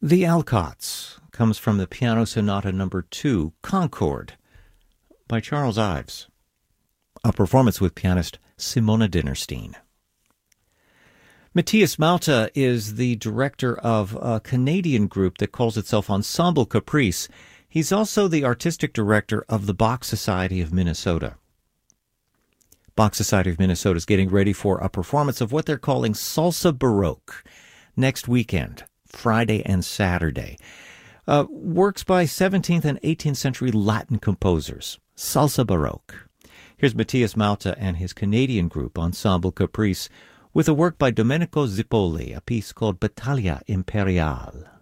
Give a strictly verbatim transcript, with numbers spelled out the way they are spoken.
The Alcotts comes from the Piano Sonata Number two, Concord, by Charles Ives, a performance with pianist Simona Dinnerstein. Matthias Malta is the director of a Canadian group that calls itself Ensemble Caprice. He's also the artistic director of the Bach Society of Minnesota. Bach Society of Minnesota is getting ready for a performance of what they're calling Salsa Baroque next weekend, Friday and Saturday. Uh, works by seventeenth and eighteenth century Latin composers, Salsa Baroque. Here's Matthias Malta and his Canadian group, Ensemble Caprice, with a work by Domenico Zippoli, a piece called Battaglia Imperiale.